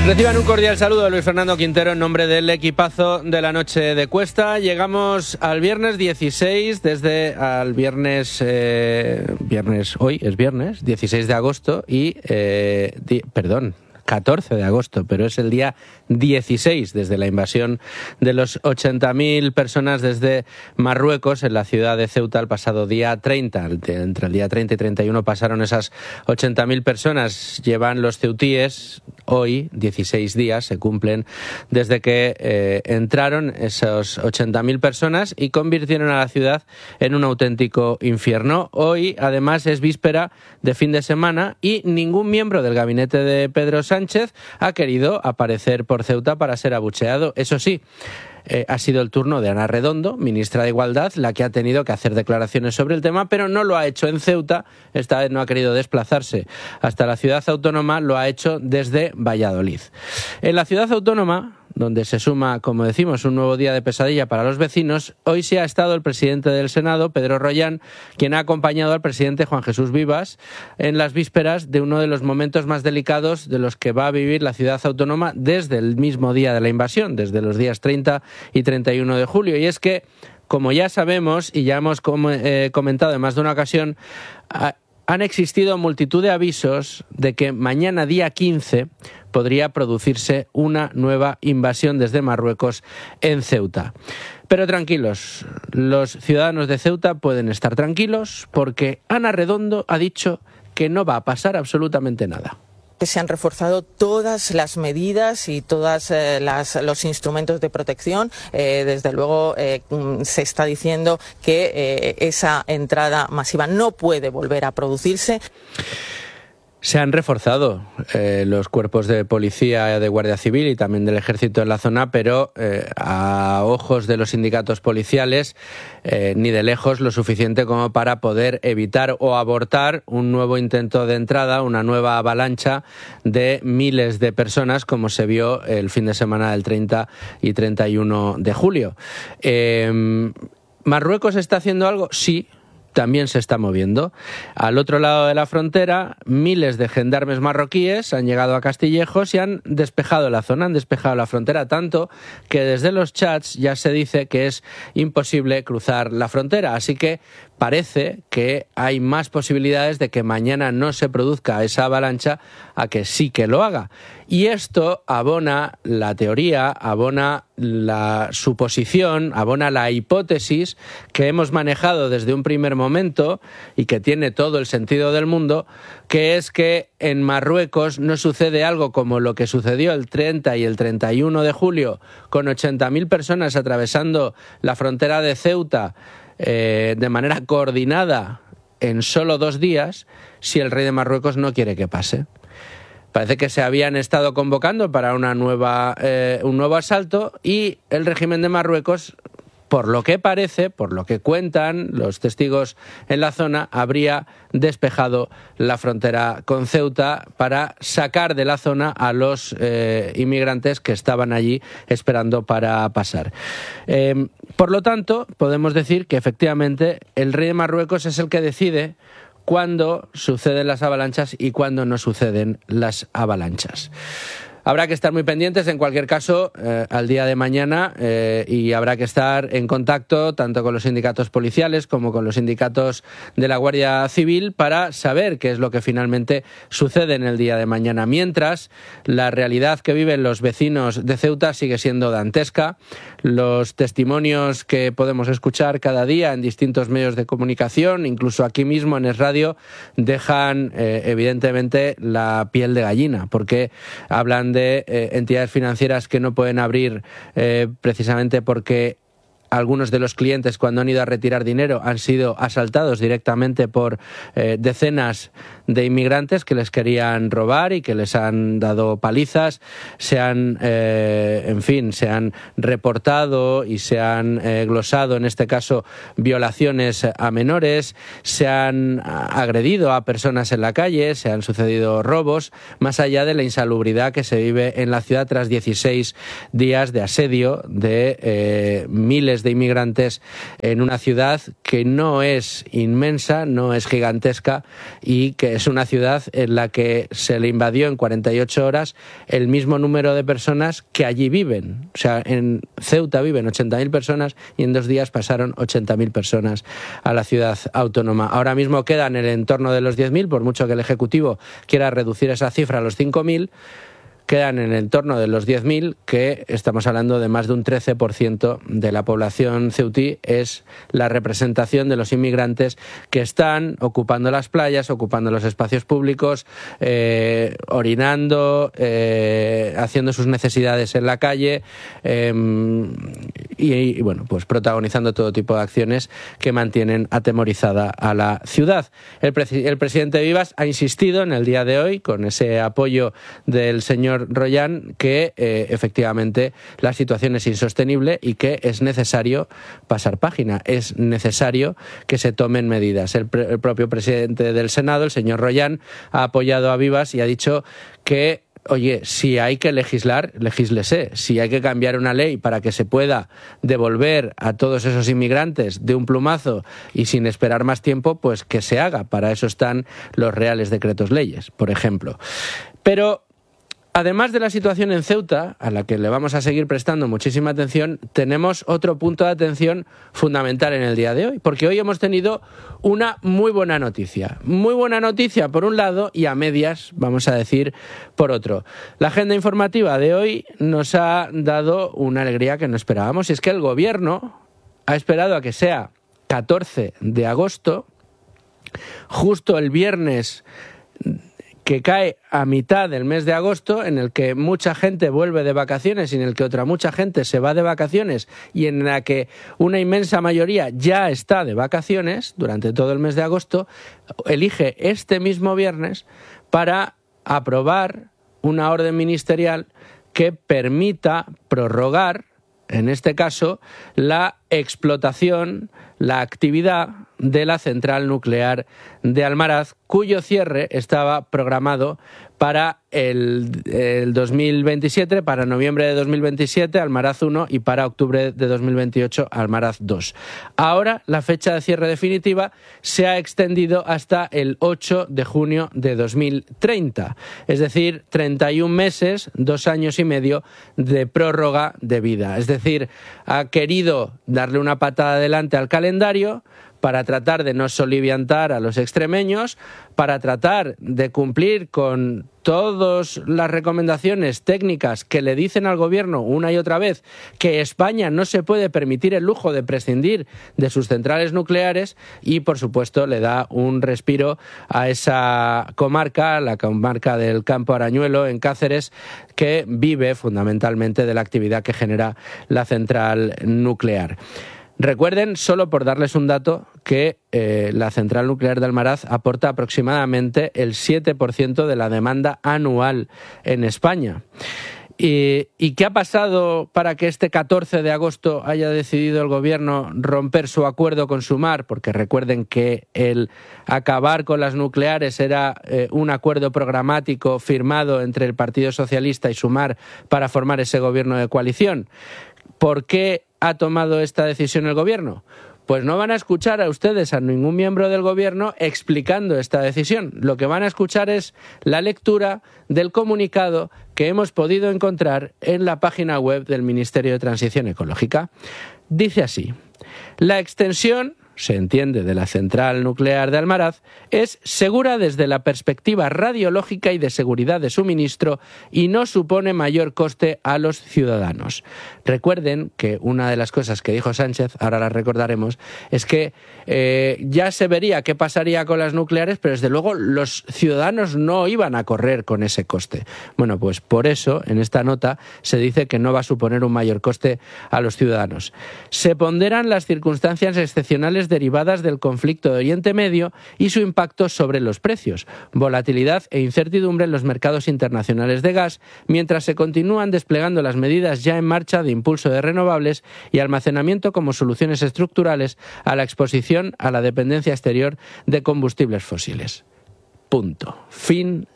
Reciban un cordial saludo de Luis Fernando Quintero en nombre del equipazo de la noche de Cuesta. Llegamos al viernes 16, desde al viernes, hoy es viernes, 16 de agosto y, 14 de agosto, pero es el día 16 desde la invasión de los 80.000 personas desde Marruecos en la ciudad de Ceuta el pasado día 30. Entre el día 30 y 31 pasaron esas 80.000 personas. Llevan los ceutíes hoy 16 días, se cumplen desde que entraron esos 80.000 personas y convirtieron a la ciudad en un auténtico infierno. Hoy, además, es víspera de fin de semana y ningún miembro del gabinete de Pedro Sánchez ha querido aparecer por Ceuta para ser abucheado. Eso sí, ha sido el turno de Ana Redondo, ministra de Igualdad, la que ha tenido que hacer declaraciones sobre el tema, pero no lo ha hecho en Ceuta. Esta vez no ha querido desplazarse hasta la ciudad autónoma, lo ha hecho desde Valladolid. En la ciudad autónoma, donde se suma, como decimos, un nuevo día de pesadilla para los vecinos, hoy sí ha estado el presidente del Senado, Pedro Rollán, quien ha acompañado al presidente Juan Jesús Vivas en las vísperas de uno de los momentos más delicados de los que va a vivir la ciudad autónoma desde el mismo día de la invasión, desde los días 30 y 31 de julio. Y es que, como ya sabemos y ya hemos comentado en más de una ocasión, han existido multitud de avisos de que mañana, día 15, podría producirse una nueva invasión desde Marruecos en Ceuta. Pero tranquilos, los ciudadanos de Ceuta pueden estar tranquilos porque Ana Redondo ha dicho que no va a pasar absolutamente nada. Se han reforzado todas las medidas y todos los instrumentos de protección. Desde luego se está diciendo que esa entrada masiva no puede volver a producirse. Se han reforzado los cuerpos de policía, de Guardia Civil y también del Ejército en la zona, pero a ojos de los sindicatos policiales ni de lejos lo suficiente como para poder evitar o abortar un nuevo intento de entrada, una nueva avalancha de miles de personas, como se vio el fin de semana del 30 y 31 de julio. ¿Marruecos está haciendo algo? Sí. También se está moviendo. Al otro lado de la frontera, miles de gendarmes marroquíes han llegado a Castillejos y han despejado la zona, han despejado la frontera, tanto que desde los chats ya se dice que es imposible cruzar la frontera. Así que parece que hay más posibilidades de que mañana no se produzca esa avalancha a que sí que lo haga. Y esto abona la teoría, abona la suposición, abona la hipótesis que hemos manejado desde un primer momento y que tiene todo el sentido del mundo, que es que en Marruecos no sucede algo como lo que sucedió el 30 y el 31 de julio, con 80.000 personas atravesando la frontera de Ceuta de manera coordinada en solo 2 días, si el rey de Marruecos no quiere que pase. Parece que se habían estado convocando para un nuevo asalto y el régimen de Marruecos, por lo que parece, por lo que cuentan los testigos en la zona, habría despejado la frontera con Ceuta para sacar de la zona a los inmigrantes que estaban allí esperando para pasar. Por lo tanto, podemos decir que efectivamente el rey de Marruecos es el que decide cuándo suceden las avalanchas y cuándo no suceden las avalanchas. Habrá que estar muy pendientes, en cualquier caso, al día de mañana y habrá que estar en contacto tanto con los sindicatos policiales como con los sindicatos de la Guardia Civil para saber qué es lo que finalmente sucede en el día de mañana. Mientras, la realidad que viven los vecinos de Ceuta sigue siendo dantesca. Los testimonios que podemos escuchar cada día en distintos medios de comunicación, incluso aquí mismo en Es Radio, dejan evidentemente la piel de gallina, porque hablan de entidades financieras que no pueden abrir precisamente porque algunos de los clientes, cuando han ido a retirar dinero, han sido asaltados directamente por decenas de inmigrantes que les querían robar y que les han dado palizas. Se han reportado y se han glosado, en este caso, violaciones a menores, se han agredido a personas en la calle, se han sucedido robos, más allá de la insalubridad que se vive en la ciudad tras 16 días de asedio de miles miles de inmigrantes en una ciudad que no es inmensa, no es gigantesca y que es una ciudad en la que se le invadió en 48 horas el mismo número de personas que allí viven. O sea, en Ceuta viven 80.000 personas y en 2 días pasaron 80.000 personas a la ciudad autónoma. Ahora mismo quedan en el entorno de los 10.000, por mucho que el Ejecutivo quiera reducir esa cifra a los 5.000, quedan en el entorno de los 10.000, que estamos hablando de más de un 13% de la población ceutí, es la representación de los inmigrantes que están ocupando las playas, ocupando los espacios públicos, orinando, haciendo sus necesidades en la calle y bueno, pues protagonizando todo tipo de acciones que mantienen atemorizada a la ciudad. El presidente Vivas ha insistido en el día de hoy, con ese apoyo del señor Royan, que efectivamente la situación es insostenible y que es necesario pasar página, es necesario que se tomen medidas. El propio presidente del Senado, el señor Royan, ha apoyado a Vivas y ha dicho que, oye, si hay que legislar, legíslese. Si hay que cambiar una ley para que se pueda devolver a todos esos inmigrantes de un plumazo y sin esperar más tiempo, pues que se haga. Para eso están los reales decretos leyes, por ejemplo. Pero además de la situación en Ceuta, a la que le vamos a seguir prestando muchísima atención, tenemos otro punto de atención fundamental en el día de hoy, porque hoy hemos tenido una muy buena noticia. Muy buena noticia por un lado y a medias, vamos a decir, por otro. La agenda informativa de hoy nos ha dado una alegría que no esperábamos, y es que el Gobierno ha esperado a que sea 14 de agosto, justo el viernes que cae a mitad del mes de agosto, en el que mucha gente vuelve de vacaciones y en el que otra mucha gente se va de vacaciones y en la que una inmensa mayoría ya está de vacaciones durante todo el mes de agosto, elige este mismo viernes para aprobar una orden ministerial que permita prorrogar, en este caso, la explotación, la actividad de la central nuclear de Almaraz, cuyo cierre estaba programado para el 2027, para noviembre de 2027, Almaraz 1, y para octubre de 2028, Almaraz 2. Ahora la fecha de cierre definitiva se ha extendido hasta el 8 de junio de 2030, es decir, 31 meses, 2 años y medio de prórroga de vida. Es decir, ha querido darle una patada adelante al calendario para tratar de no soliviantar a los extremeños, para tratar de cumplir con todas las recomendaciones técnicas que le dicen al Gobierno una y otra vez que España no se puede permitir el lujo de prescindir de sus centrales nucleares, y por supuesto le da un respiro a esa comarca, la comarca del Campo Arañuelo en Cáceres, que vive fundamentalmente de la actividad que genera la central nuclear. Recuerden, solo por darles un dato, que la central nuclear de Almaraz aporta aproximadamente el 7% de la demanda anual en España. ¿Y qué ha pasado para que este 14 de agosto haya decidido el Gobierno romper su acuerdo con Sumar? Porque recuerden que el acabar con las nucleares era un acuerdo programático firmado entre el Partido Socialista y Sumar para formar ese gobierno de coalición. ¿Por qué ha tomado esta decisión el Gobierno? Pues no van a escuchar a ustedes a ningún miembro del Gobierno explicando esta decisión. Lo que van a escuchar es la lectura del comunicado que hemos podido encontrar en la página web del Ministerio de Transición Ecológica. Dice así: la extensión, se entiende, de la central nuclear de Almaraz, es segura desde la perspectiva radiológica y de seguridad de suministro y no supone mayor coste a los ciudadanos. Recuerden que una de las cosas que dijo Sánchez, ahora las recordaremos, es que ya se vería qué pasaría con las nucleares, pero desde luego los ciudadanos no iban a correr con ese coste. Bueno, pues por eso en esta nota se dice que no va a suponer un mayor coste a los ciudadanos. Se ponderan las circunstancias excepcionales derivadas del conflicto de Oriente Medio y su impacto sobre los precios, volatilidad e incertidumbre en los mercados internacionales de gas, mientras se continúan desplegando las medidas ya en marcha de impulso de renovables y almacenamiento como soluciones estructurales a la exposición a la dependencia exterior de combustibles fósiles. Punto. Fin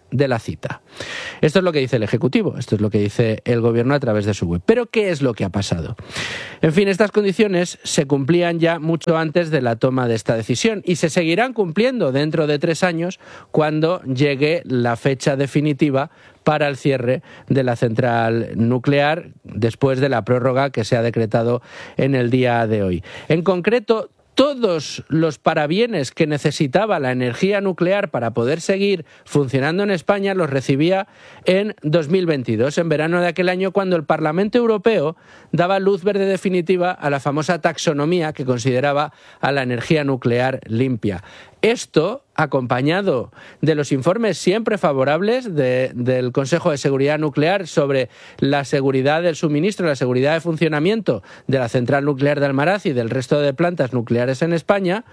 de la cita. Esto es lo que dice el Ejecutivo, esto es lo que dice el Gobierno a través de su web. Pero ¿qué es lo que ha pasado? En fin, estas condiciones se cumplían ya mucho antes de la toma de esta decisión y se seguirán cumpliendo dentro de 3 años cuando llegue la fecha definitiva para el cierre de la central nuclear después de la prórroga que se ha decretado en el día de hoy. En concreto, todos los parabienes que necesitaba la energía nuclear para poder seguir funcionando en España los recibía en 2022, en verano de aquel año, cuando el Parlamento Europeo daba luz verde definitiva a la famosa taxonomía que consideraba a la energía nuclear limpia. Esto, acompañado de los informes siempre favorables del Consejo de Seguridad Nuclear sobre la seguridad del suministro, la seguridad de funcionamiento de la central nuclear de Almaraz y del resto de plantas nucleares en España,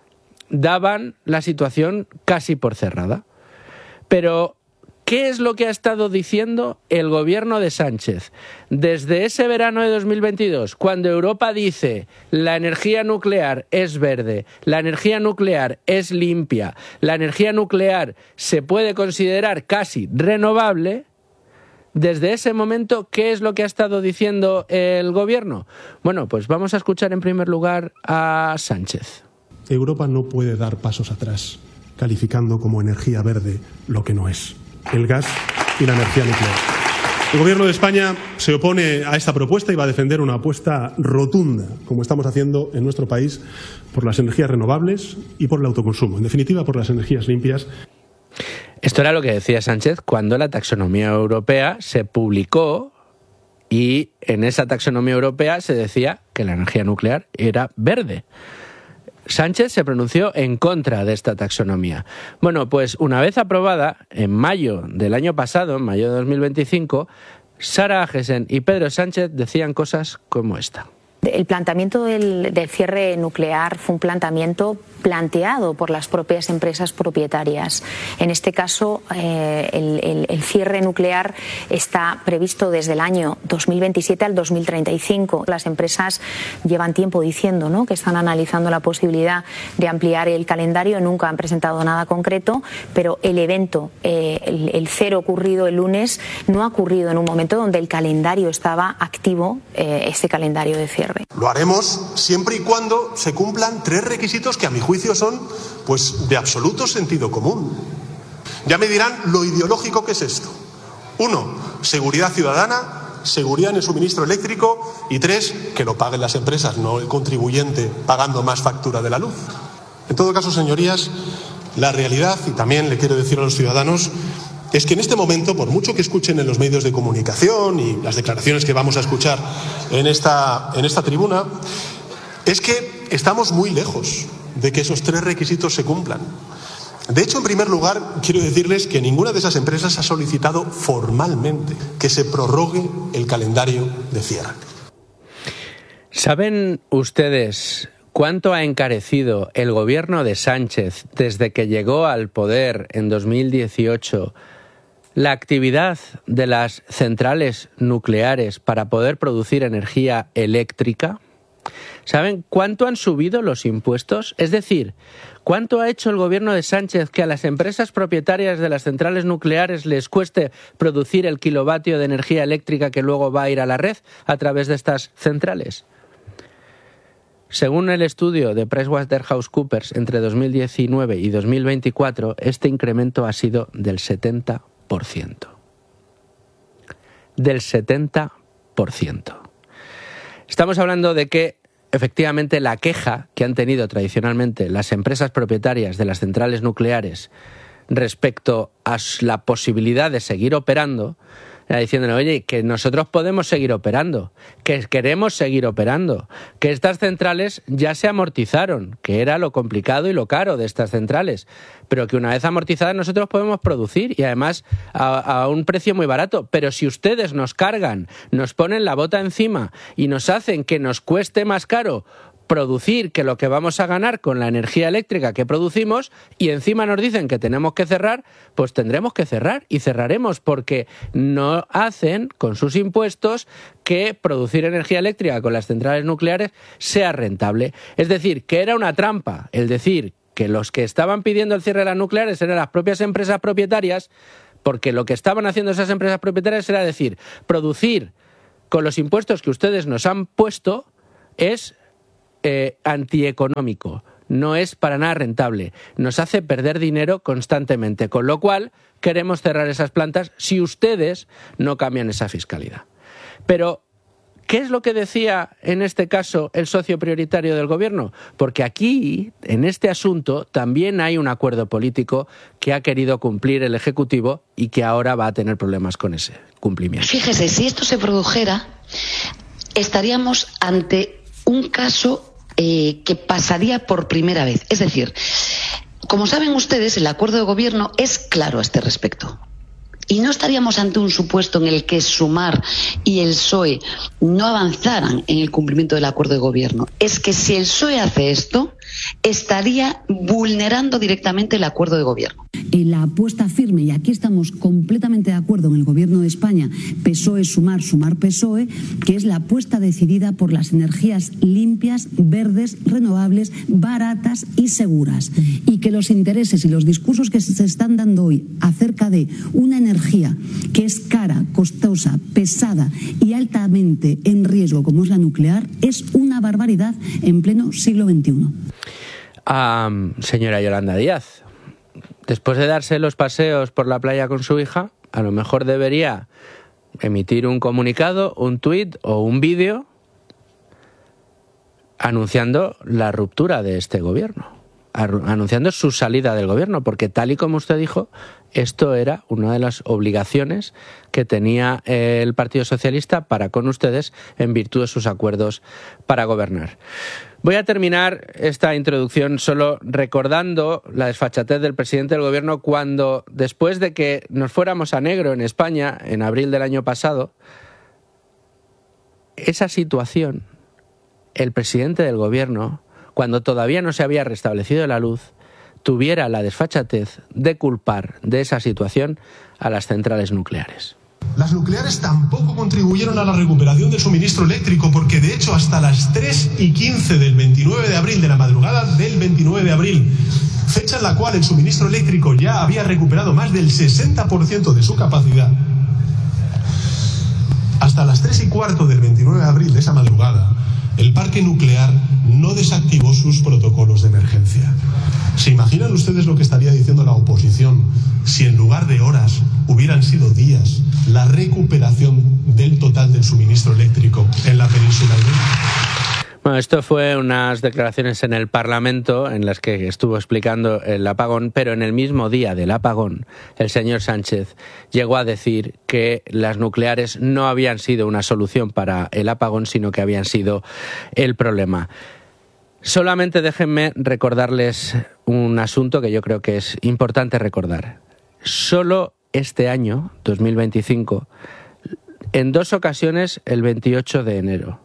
daban la situación casi por cerrada. Pero ¿qué es lo que ha estado diciendo el gobierno de Sánchez? Desde ese verano de 2022, cuando Europa dice la energía nuclear es verde, la energía nuclear es limpia, la energía nuclear se puede considerar casi renovable, desde ese momento, ¿qué es lo que ha estado diciendo el gobierno? Bueno, pues vamos a escuchar en primer lugar a Sánchez. Europa no puede dar pasos atrás, calificando como energía verde lo que no es: el gas y la energía nuclear. El Gobierno de España se opone a esta propuesta y va a defender una apuesta rotunda, como estamos haciendo en nuestro país, por las energías renovables y por el autoconsumo. En definitiva, por las energías limpias. Esto era lo que decía Sánchez cuando la taxonomía europea se publicó y en esa taxonomía europea se decía que la energía nuclear era verde. Sánchez se pronunció en contra de esta taxonomía. Bueno, pues una vez aprobada, en mayo del año pasado, en mayo de 2025, Sara Agesen y Pedro Sánchez decían cosas como esta. El planteamiento del cierre nuclear fue un planteamiento planteado por las propias empresas propietarias. En este caso, el cierre nuclear está previsto desde el año 2027 al 2035. Las empresas llevan tiempo diciendo, ¿no?, que están analizando la posibilidad de ampliar el calendario. Nunca han presentado nada concreto, pero el evento, el cero ocurrido el lunes, no ha ocurrido en un momento donde el calendario estaba activo, ese calendario de cierre. Lo haremos siempre y cuando se cumplan 3 requisitos que a mi juicio son, pues, de absoluto sentido común. Ya me dirán lo ideológico que es esto. 1, seguridad ciudadana, seguridad en el suministro eléctrico, y 3, que lo paguen las empresas, no el contribuyente pagando más factura de la luz. En todo caso, señorías, la realidad, y también le quiero decir a los ciudadanos, es que en este momento, por mucho que escuchen en los medios de comunicación y las declaraciones que vamos a escuchar en esta tribuna, es que estamos muy lejos de que esos 3 requisitos se cumplan. De hecho, en primer lugar, quiero decirles que ninguna de esas empresas ha solicitado formalmente que se prorrogue el calendario de cierre. ¿Saben ustedes cuánto ha encarecido el gobierno de Sánchez desde que llegó al poder en 2018 la actividad de las centrales nucleares para poder producir energía eléctrica? ¿Saben cuánto han subido los impuestos? Es decir, ¿cuánto ha hecho el gobierno de Sánchez que a las empresas propietarias de las centrales nucleares les cueste producir el kilovatio de energía eléctrica que luego va a ir a la red a través de estas centrales? Según el estudio de PricewaterhouseCoopers, entre 2019 y 2024, este incremento ha sido del 70%. Del 70%. Estamos hablando de que, efectivamente, la queja que han tenido tradicionalmente las empresas propietarias de las centrales nucleares respecto a la posibilidad de seguir operando, era diciéndole, oye, que nosotros podemos seguir operando, que queremos seguir operando, que estas centrales ya se amortizaron, que era lo complicado y lo caro de estas centrales, pero que una vez amortizadas nosotros podemos producir y además a un precio muy barato. Pero si ustedes nos cargan, nos ponen la bota encima y nos hacen que nos cueste más caro producir que lo que vamos a ganar con la energía eléctrica que producimos, y encima nos dicen que tenemos que cerrar, pues tendremos que cerrar y cerraremos, porque no hacen con sus impuestos que producir energía eléctrica con las centrales nucleares sea rentable. Es decir, que era una trampa el decir que los que estaban pidiendo el cierre de las nucleares eran las propias empresas propietarias, porque lo que estaban haciendo esas empresas propietarias era decir, producir con los impuestos que ustedes nos han puesto es antieconómico, no es para nada rentable, nos hace perder dinero constantemente, con lo cual queremos cerrar esas plantas si ustedes no cambian esa fiscalidad. Pero ¿qué es lo que decía en este caso el socio prioritario del gobierno? Porque aquí, en este asunto, también hay un acuerdo político que ha querido cumplir el Ejecutivo y que ahora va a tener problemas con ese cumplimiento. Fíjese, si esto se produjera, estaríamos ante un caso que pasaría por primera vez. Es decir, como saben ustedes, el acuerdo de gobierno es claro a este respecto. Y no estaríamos ante un supuesto en el que Sumar y el PSOE no avanzaran en el cumplimiento del acuerdo de gobierno. Es que si el PSOE hace esto, estaría vulnerando directamente el acuerdo de gobierno. La apuesta firme, y aquí estamos completamente de acuerdo en el Gobierno de España, PSOE, Sumar, Sumar, PSOE, que es la apuesta decidida por las energías limpias, verdes, renovables, baratas y seguras. Y que los intereses y los discursos que se están dando hoy acerca de una energía que es cara, costosa, pesada y altamente en riesgo, como es la nuclear, es una barbaridad en pleno siglo XXI. Señora Yolanda Díaz, después de darse los paseos por la playa con su hija, a lo mejor debería emitir un comunicado, un tuit o un vídeo anunciando la ruptura de este gobierno, anunciando su salida del gobierno, porque tal y como usted dijo, esto era una de las obligaciones que tenía el Partido Socialista para con ustedes en virtud de sus acuerdos para gobernar. Voy a terminar esta introducción solo recordando la desfachatez del presidente del gobierno cuando, después de que nos fuéramos a negro en España en abril del año pasado, esa situación, el presidente del gobierno, cuando todavía no se había restablecido la luz, tuviera la desfachatez de culpar de esa situación a las centrales nucleares. Las nucleares tampoco contribuyeron a la recuperación del suministro eléctrico porque, de hecho, hasta las 3:15 del 29 de abril, de la madrugada del 29 de abril, fecha en la cual el suministro eléctrico ya había recuperado más del 60% de su capacidad, hasta las 3:15 del 29 de abril de esa madrugada, el parque nuclear no desactivó sus protocolos de emergencia. ¿Se imaginan ustedes lo que estaría diciendo la oposición si en lugar de horas hubieran sido días la recuperación del total del suministro eléctrico en la península ibérica? Bueno, esto fue unas declaraciones en el Parlamento en las que estuvo explicando el apagón, pero en el mismo día del apagón, el señor Sánchez llegó a decir que las nucleares no habían sido una solución para el apagón, sino que habían sido el problema. Solamente déjenme recordarles un asunto que yo creo que es importante recordar. Solo este año, 2025, en dos ocasiones el 28 de enero,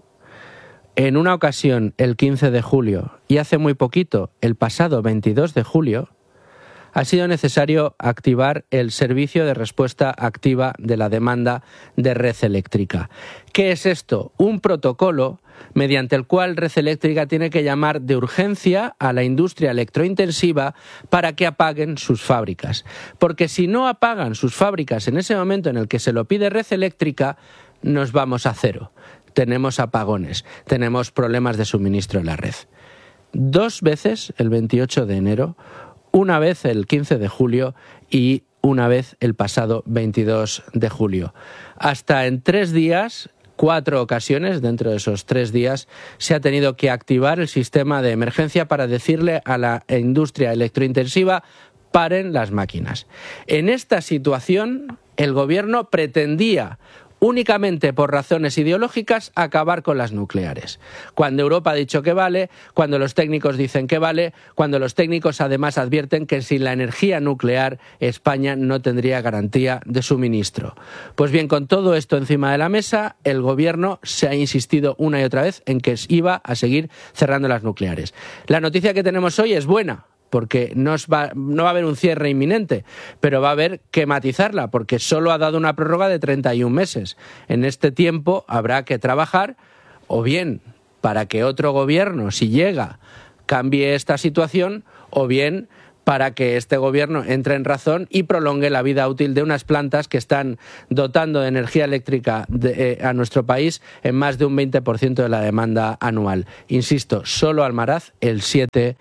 en una ocasión el 15 de julio y hace muy poquito, el pasado 22 de julio, ha sido necesario activar el servicio de respuesta activa de la demanda de Red Eléctrica. ¿Qué es esto? Un protocolo mediante el cual Red Eléctrica tiene que llamar de urgencia a la industria electrointensiva para que apaguen sus fábricas. Porque si no apagan sus fábricas en ese momento en el que se lo pide Red Eléctrica, nos vamos a cero. Tenemos apagones, tenemos problemas de suministro en la red. Dos veces el 28 de enero, una vez el 15 de julio y una vez el pasado 22 de julio. Hasta en 3 días, 4 ocasiones dentro de esos 3 días, se ha tenido que activar el sistema de emergencia para decirle a la industria electrointensiva: paren las máquinas. En esta situación, el gobierno pretendía únicamente por razones ideológicas acabar con las nucleares. Cuando Europa ha dicho que vale, cuando los técnicos dicen que vale, cuando los técnicos además advierten que sin la energía nuclear España no tendría garantía de suministro. Pues bien, con todo esto encima de la mesa, el gobierno se ha insistido una y otra vez en que iba a seguir cerrando las nucleares. La noticia que tenemos hoy es buena, porque no va a haber un cierre inminente, pero va a haber que matizarla, porque solo ha dado una prórroga de 31 meses. En este tiempo habrá que trabajar, o bien para que otro gobierno, si llega, cambie esta situación, o bien para que este gobierno entre en razón y prolongue la vida útil de unas plantas que están dotando de energía eléctrica a nuestro país en más de un 20% de la demanda anual. Insisto, solo Almaraz el 7%.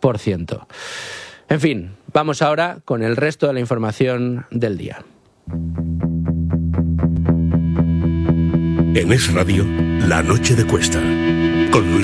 En fin, vamos ahora con el resto de la información del día. En Es Radio, La Noche de Cuesta, con Luis